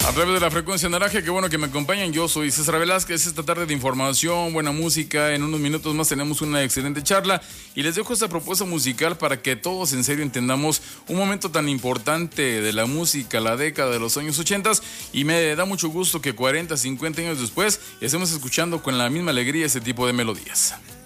A través de la frecuencia naranja, qué bueno que me acompañan. Yo soy César Velázquez. Esta tarde de información, buena música. En unos minutos más tenemos una excelente charla y les dejo esta propuesta musical para que todos en serio entendamos un momento tan importante de la música, la década de los años 80, y me da mucho gusto que 40, 50 años después estemos escuchando con la misma alegría ese tipo de melodías.